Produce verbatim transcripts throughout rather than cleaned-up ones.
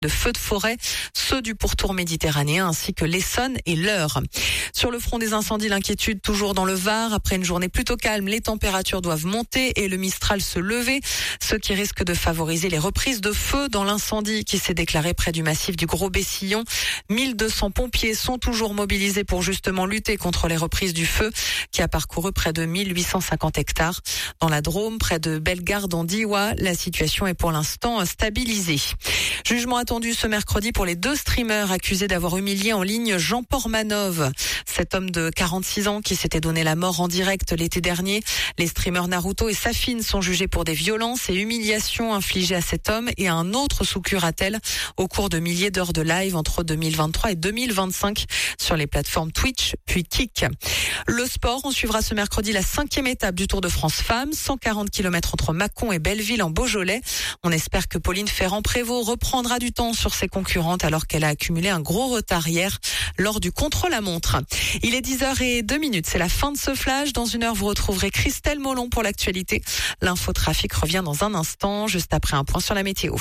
de feux de forêt, ceux du pourtour méditerranéen ainsi que l'Essonne et l'Eure. Sur le front des incendies, l'inquiétude toujours dans le Var. Après une journée plutôt calme, les températures doivent monter et le Mistral se lever, ce qui risque de favoriser les reprises de feu dans l'incendie qui s'est déclaré près du massif du Gros-Bessillon. mille deux cents pompiers sont toujours mobilisés pour justement lutter contre les reprises du feu qui a parcouru près de mille huit cent cinquante hectares. Dans la Drôme, près de Bellegarde en Diois, la situation est pour l'instant stabilisée. Jugement attendu ce mercredi pour les deux streamers accusés d'avoir humilié en ligne Jean Portmanov. Cet homme de quarante-six ans qui s'était donné la mort en direct l'été dernier. Les streamers Naruto et Safine sont jugés pour des violences et humiliations infligées à cet homme et à un autre sous curatelle au cours de milliers d'heures de live entre deux mille vingt-trois et deux mille vingt-cinq sur les plateformes Twitch puis Kik. Le sport, on suivra ce mercredi la cinquième étape du Tour de France Femmes, cent quarante kilomètres entre Mâcon et Belleville en Beaujolais. On espère que Pauline Ferrand-Prévot reprendra du temps sur ses concurrentes alors qu'elle a accumulé un gros retard hier lors du contre-la-montre. Il est dix heures zéro deux, c'est la fin de ce flash. Dans une heure, vous retrouverez Christelle Molon pour l'actualité. L'infotrafic revient dans un instant, juste après un point sur la météo.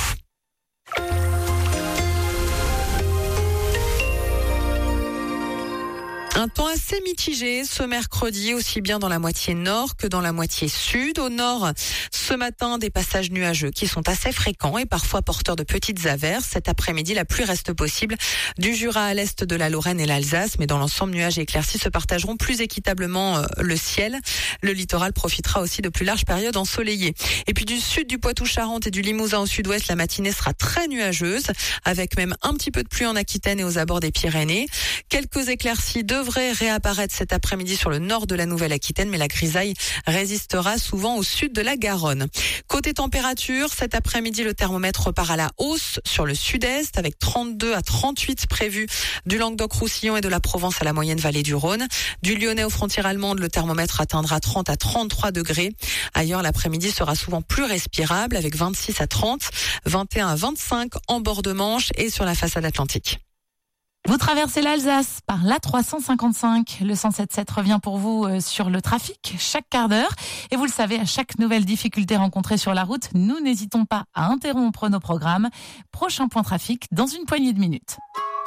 Un temps assez mitigé ce mercredi, aussi bien dans la moitié nord que dans la moitié sud. Au nord, ce matin, des passages nuageux qui sont assez fréquents et parfois porteurs de petites averses. Cet après-midi, la pluie reste possible du Jura à l'est de la Lorraine et l'Alsace, mais dans l'ensemble, nuages et éclaircies se partageront plus équitablement le ciel. Le littoral profitera aussi de plus larges périodes ensoleillées. Et puis du sud du Poitou-Charentes et du Limousin au sud-ouest, la matinée sera très nuageuse, avec même un petit peu de pluie en Aquitaine et aux abords des Pyrénées. Quelques éclaircies devraient réapparaître cet après-midi sur le nord de la Nouvelle-Aquitaine, mais la grisaille résistera souvent au sud de la Garonne. Côté température, cet après-midi, le thermomètre repart à la hausse sur le sud-est, avec trente-deux à trente-huit prévus du Languedoc-Roussillon et de la Provence à la moyenne vallée du Rhône. Du Lyonnais aux frontières allemandes, le thermomètre atteindra trente à trente-trois degrés. Ailleurs, l'après-midi sera souvent plus respirable, avec vingt-six à trente, vingt et un à vingt-cinq en bord de Manche et sur la façade atlantique. Vous traversez l'Alsace par l'A trois cent cinquante-cinq. Le cent sept sept revient pour vous sur le trafic chaque quart d'heure. Et vous le savez, à chaque nouvelle difficulté rencontrée sur la route, nous n'hésitons pas à interrompre nos programmes. Prochain point trafic dans une poignée de minutes.